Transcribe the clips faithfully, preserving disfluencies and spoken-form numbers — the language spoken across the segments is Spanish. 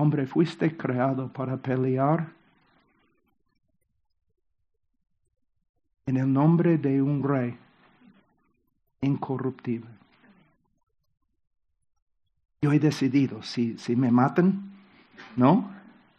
Hombre, fuiste creado para pelear en el nombre de un rey incorruptible. Yo he decidido, si, si me matan, ¿no?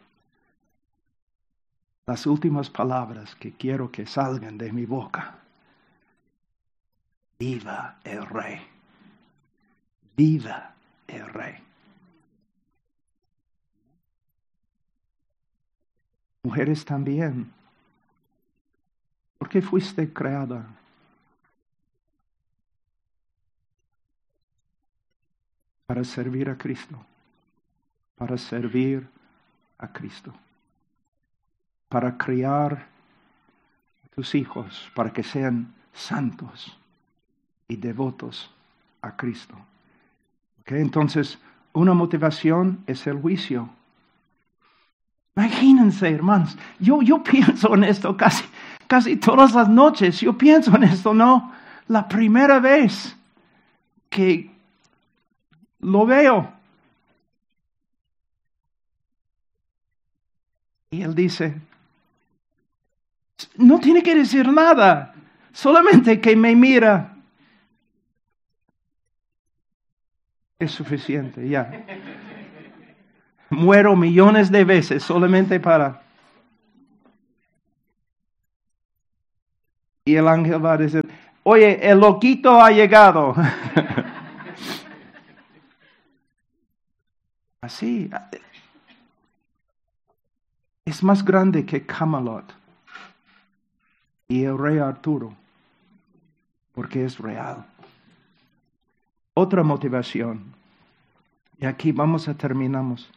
Las últimas palabras que quiero que salgan de mi boca. Viva el rey. Viva el rey. Mujeres también. ¿Por qué fuiste creada? Para servir a Cristo. Para servir a Cristo. Para criar a tus hijos, para que sean santos y devotos a Cristo. ¿Okay? Entonces, una motivación es el juicio. Imagínense, hermanos, yo, yo pienso en esto casi, casi todas las noches. Yo pienso en esto, ¿no? La primera vez que lo veo. Y él dice, no tiene que decir nada, solamente que me mira. Es suficiente, ya. Muero millones de veces solamente para... Y el ángel va a decir, oye, el loquito ha llegado. Así. Es más grande que Camelot y el rey Arturo, porque es real. Otra motivación. Y aquí vamos a terminamos.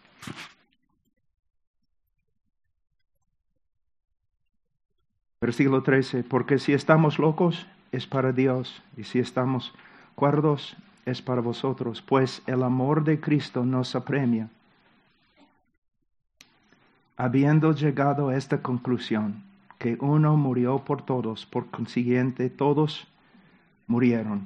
Versículo trece. Porque si estamos locos, es para Dios. Y si estamos cuerdos, es para vosotros. Pues el amor de Cristo nos apremia. Habiendo llegado a esta conclusión, que uno murió por todos, por consiguiente todos murieron.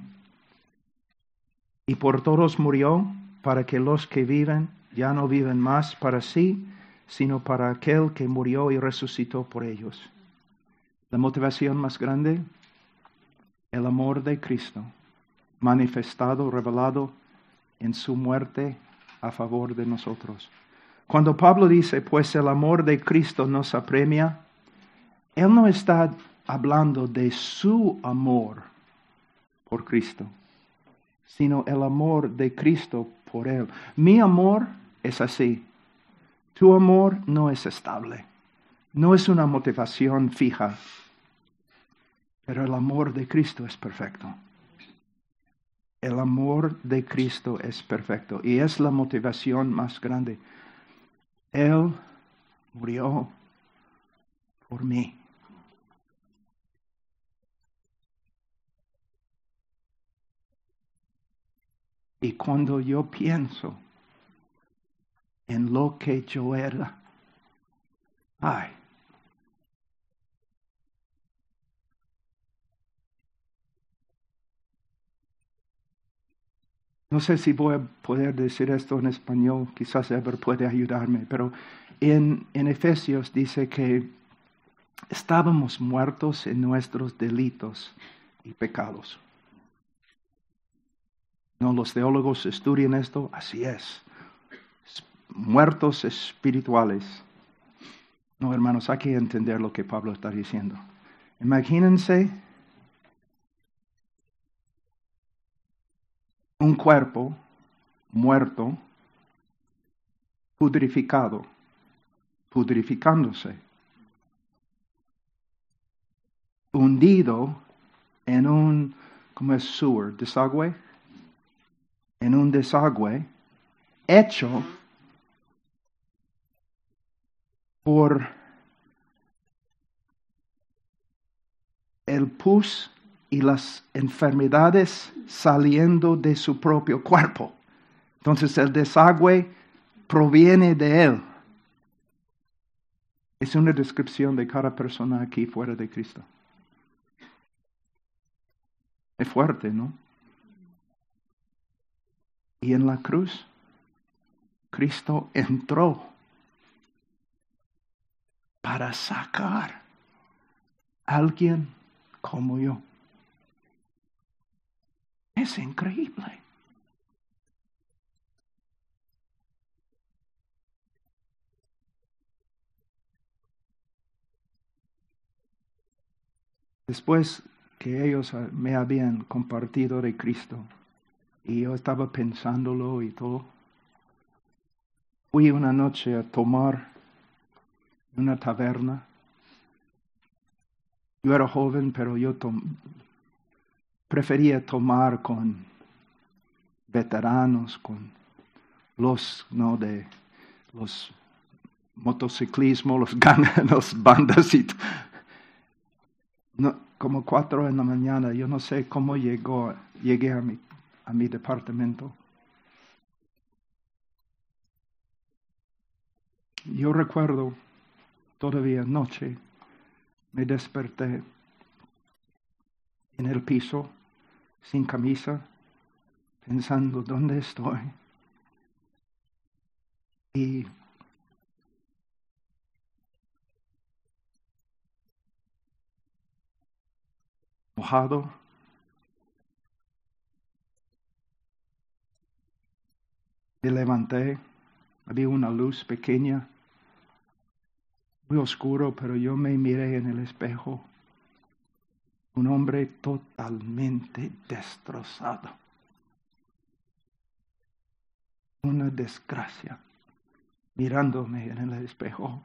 Y por todos murió, para que los que viven ya no viven más para sí, sino para aquel que murió y resucitó por ellos. La motivación más grande, el amor de Cristo, manifestado, revelado en su muerte a favor de nosotros. Cuando Pablo dice, pues el amor de Cristo nos apremia, él no está hablando de su amor por Cristo, sino el amor de Cristo por él. Mi amor es así. Tu amor no es estable. No es una motivación fija. Pero el amor de Cristo es perfecto. El amor de Cristo es perfecto. Y es la motivación más grande. Él murió por mí. Y cuando yo pienso en lo que yo era, ay, no sé si voy a poder decir esto en español, quizás Ever puede ayudarme, pero en, en Efesios dice que estábamos muertos en nuestros delitos y pecados. No, los teólogos estudian esto, así es. Muertos espirituales. No, hermanos, hay que entender lo que Pablo está diciendo. Imagínense un cuerpo muerto, pudrificado, pudrificándose, hundido en un, ¿cómo es sewer? Desagüe. En un desagüe hecho por el pus y las enfermedades saliendo de su propio cuerpo. Entonces el desagüe proviene de él. Es una descripción de cada persona aquí fuera de Cristo. Es fuerte, ¿no? Y en la cruz, Cristo entró para sacar a alguien como yo. Es increíble. Después que ellos me habían compartido de Cristo y yo estaba pensándolo y todo, fui una noche a tomar en una taberna. Yo era joven, pero yo tom- prefería tomar con veteranos, con los, no, de los motociclismo, los ganas, los bandas y t- no, como cuatro en la mañana. Yo no sé cómo llegó, llegué a mi, a mi departamento. Yo recuerdo todavía anoche me desperté en el piso sin camisa, pensando dónde estoy. Y mojado, me levanté, había una luz pequeña, muy oscuro, pero yo me miré en el espejo. Un hombre totalmente destrozado. Una desgracia, mirándome en el espejo.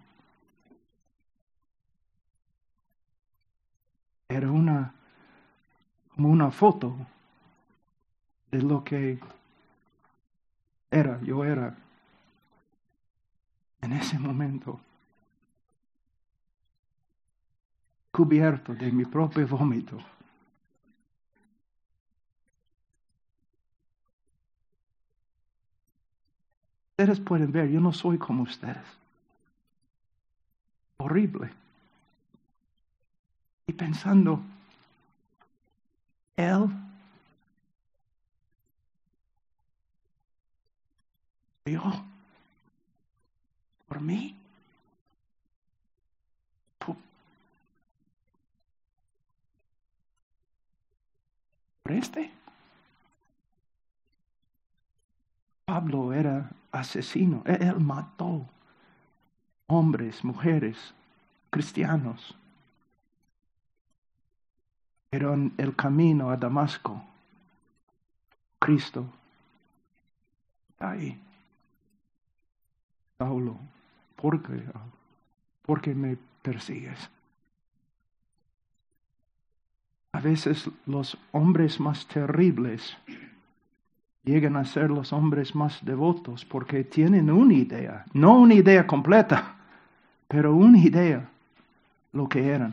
Era una, como una foto de lo que era, yo era en ese momento. Cubierto de mi propio vómito. Ustedes pueden ver, yo no soy como ustedes. Horrible. Y pensando, Él dio por mí. Por, por este. Pablo era asesino. Él, él mató hombres, mujeres, cristianos. Pero en el camino a Damasco, Cristo está ahí. Saulo, ¿por qué? ¿Por qué me persigues? A veces los hombres más terribles llegan a ser los hombres más devotos porque tienen una idea, no una idea completa, pero una idea lo que eran.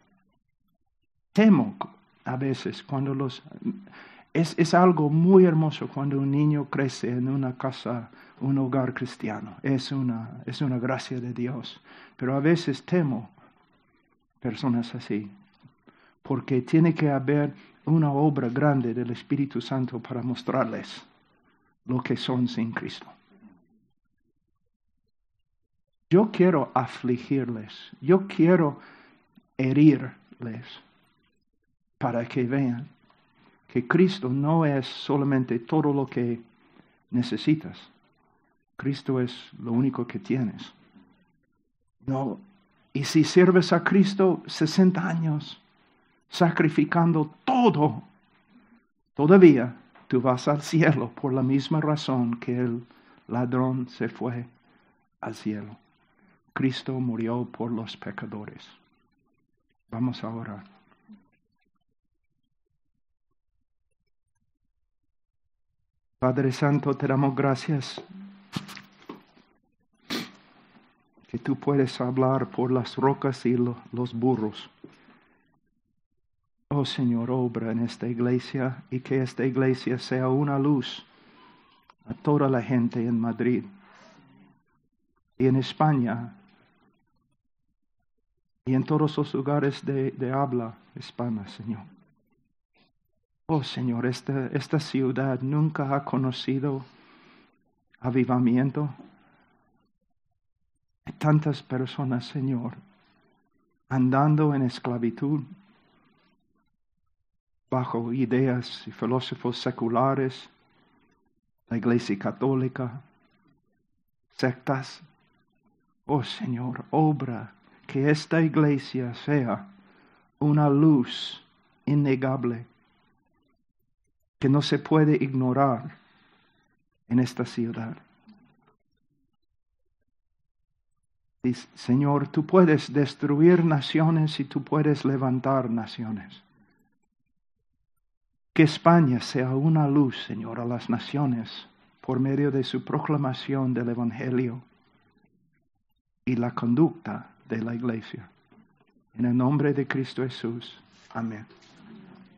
Temo a veces cuando los... Es, es algo muy hermoso cuando un niño crece en una casa, un hogar cristiano. Es una, es una gracia de Dios. Pero a veces temo personas así, porque tiene que haber una obra grande del Espíritu Santo para mostrarles lo que son sin Cristo. Yo quiero afligirles, yo quiero herirles para que vean que Cristo no es solamente todo lo que necesitas. Cristo es lo único que tienes. No, y si sirves a Cristo sesenta años, sacrificando todo, todavía tú vas al cielo por la misma razón que el ladrón se fue al cielo. Cristo murió por los pecadores. Vamos a orar. Padre Santo, te damos gracias que tú puedes hablar por las rocas y lo, los burros. Oh Señor, obra en esta iglesia y que esta iglesia sea una luz a toda la gente en Madrid y en España y en todos los lugares de, de habla hispana, Señor. Oh Señor, esta, esta ciudad nunca ha conocido avivamiento. Hay tantas personas, Señor, andando en esclavitud, bajo ideas y filósofos seculares, la Iglesia Católica, sectas. Oh Señor, obra que esta iglesia sea una luz innegable que no se puede ignorar en esta ciudad. Y, Señor, tú puedes destruir naciones y tú puedes levantar naciones. Que España sea una luz, Señor, a las naciones por medio de su proclamación del Evangelio y la conducta de la iglesia. En el nombre de Cristo Jesús. Amén.